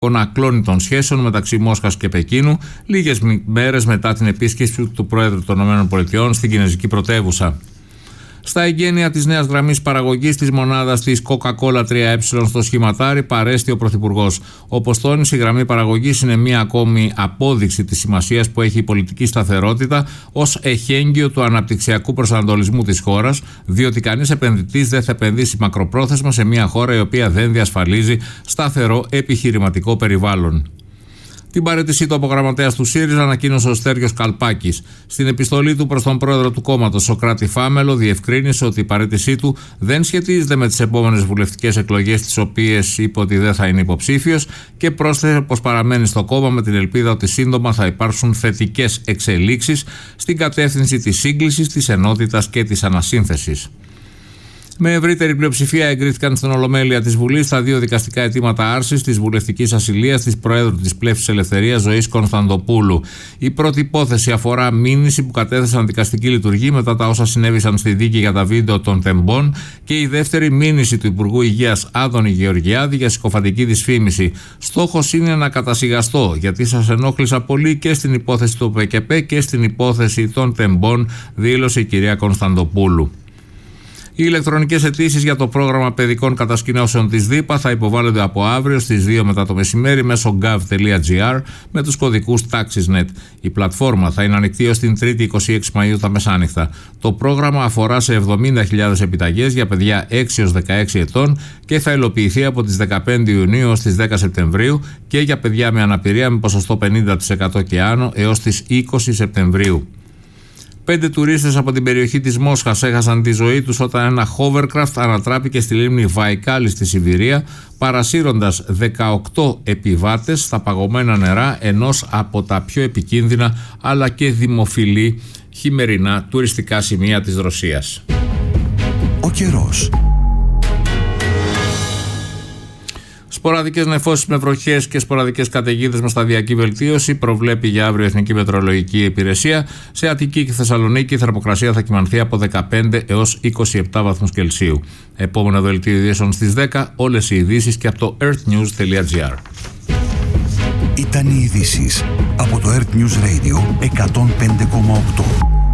ακλόνητων σχέσεων μεταξύ Μόσχας και Πεκίνου, λίγες μέρες μετά την επίσκεψη του Πρόεδρου των ΗΠΑ στην κινεζική πρωτεύουσα. Στα εγγένεια της νέας γραμμής παραγωγής της μονάδας της Coca-Cola 3E στο σχηματάρι παρέστη ο Πρωθυπουργός. Όπως τόνισε, η γραμμή παραγωγής είναι μία ακόμη απόδειξη της σημασίας που έχει η πολιτική σταθερότητα ως εχέγγυο του αναπτυξιακού προσανατολισμού της χώρας, διότι κανείς επενδυτής δεν θα επενδύσει μακροπρόθεσμα σε μία χώρα η οποία δεν διασφαλίζει σταθερό επιχειρηματικό περιβάλλον. Την παραίτησή του από γραμματέας του ΣΥΡΙΖΑ ανακοίνωσε ο Στέργιος Καλπάκης. Στην επιστολή του προς τον πρόεδρο του κόμματος, Σωκράτη Φάμελο, διευκρίνησε ότι η παραίτησή του δεν σχετίζεται με τις επόμενες βουλευτικές εκλογές, τις οποίες είπε ότι δεν θα είναι υποψήφιος, και πρόσθεσε πως παραμένει στο κόμμα με την ελπίδα ότι σύντομα θα υπάρξουν θετικές εξελίξεις στην κατεύθυνση της σύγκλησης, της ενότητας και της ανασύνθεσης. Με ευρύτερη πλειοψηφία εγκρίθηκαν στην Ολομέλεια της Βουλής τα δύο δικαστικά αιτήματα άρσης της βουλευτικής ασυλίας της Προέδρου της Πλεύσης Ελευθερίας Ζωής Κωνσταντοπούλου. Η πρώτη υπόθεση αφορά μήνυση που κατέθεσαν δικαστική λειτουργή μετά τα όσα συνέβησαν στη δίκη για τα βίντεο των τεμπών, και η δεύτερη μήνυση του Υπουργού Υγείας Άδωνη Γεωργιάδη για συκοφαντική δυσφήμιση. Στόχος είναι να κατασυγαστώ, γιατί σας ενόχλησα πολύ και στην υπόθεση του ΠΚΠ και στην υπόθεση των τεμπών, δήλωσε η κυρία Κωνσταντοπούλου. Οι ηλεκτρονικές αιτήσεις για το πρόγραμμα παιδικών κατασκηνώσεων της ΔΥΠΑ θα υποβάλλονται από αύριο στις 2 μετά το μεσημέρι μέσω gov.gr με τους κωδικούς TaxisNet. Η πλατφόρμα θα είναι ανοιχτή ως την 3η 26 Μαΐου τα μεσάνυχτα. Το πρόγραμμα αφορά σε 70.000 επιταγές για παιδιά 6 έως 16 ετών και θα υλοποιηθεί από τις 15 Ιουνίου έως τις 10 Σεπτεμβρίου και για παιδιά με αναπηρία με ποσοστό 50% και άνω έως τις 20 Σεπτεμβρίου. 5 τουρίστες από την περιοχή της Μόσχας έχασαν τη ζωή τους όταν ένα hovercraft ανατράπηκε στη λίμνη Βαϊκάλη στη Σιβηρία, παρασύροντας 18 επιβάτες στα παγωμένα νερά ενός από τα πιο επικίνδυνα αλλά και δημοφιλή χειμερινά τουριστικά σημεία της Ρωσίας. Ο καιρός. Σποραδικές νεφώσεις με βροχές και σποραδικές καταιγίδες με σταδιακή βελτίωση προβλέπει για αύριο η Εθνική Μετεωρολογική Υπηρεσία. Σε Αττική και Θεσσαλονίκη η θερμοκρασία θα κυμανθεί από 15 έως 27 βαθμούς Κελσίου. Επόμενο δελτίο ειδήσεων στις 10, όλες οι ειδήσεις και από το earthnews.gr. Ήταν οι ειδήσεις από το Earth News Radio 105,8.